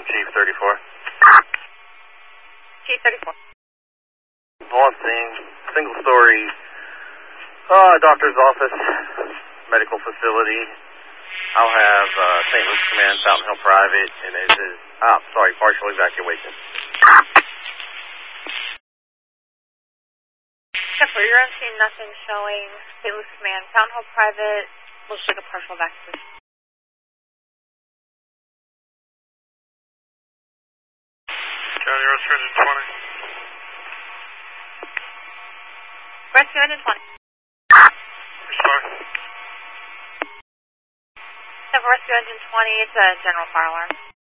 Chief 34. Chief 34. One thing, single story, doctor's office, medical facility. I'll have St. Luke's Command, Fountain Hill Private, and it is, partial evacuation. Except for you're seeing nothing showing St. Luke's Command, Fountain Hill Private, looks like a partial evacuation. County Rescue Engine 20. Rescue Engine 20. Respond. Except for Rescue Engine 20, it's a general fire alarm.